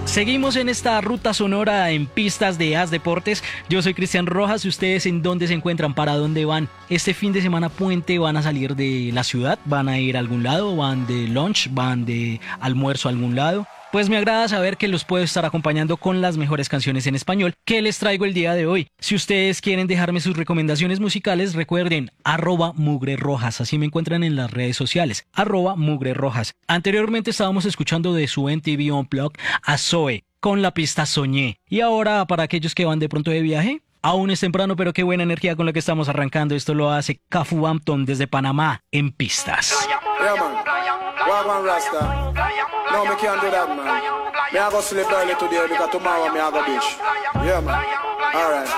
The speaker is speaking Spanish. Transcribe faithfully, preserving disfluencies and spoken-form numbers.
Seguimos en esta ruta sonora en pistas de As Deportes. Yo soy Cristian Rojas. ¿Y ustedes en dónde se encuentran? ¿Para dónde van? Este fin de semana puente van a salir de la ciudad, van a ir a algún lado, van de lunch, van de almuerzo a algún lado. Pues me agrada saber que los puedo estar acompañando con las mejores canciones en español que les traigo el día de hoy. Si ustedes quieren dejarme sus recomendaciones musicales, recuerden, arroba Mugre Rojas, así me encuentran en las redes sociales, arroba Mugre Rojas. Anteriormente estábamos escuchando de su M T V Unplugged a Zoe con la pista Soñé. Y ahora, para aquellos que van de pronto de viaje, aún es temprano, pero qué buena energía con la que estamos arrancando. Esto lo hace Cafu Hampton desde Panamá en pistas. Yeah, man. Wagwan Rasta. No, me can't do that, man. Me I go sleep early today because tomorrow me I go beach. Yeah, man. All right.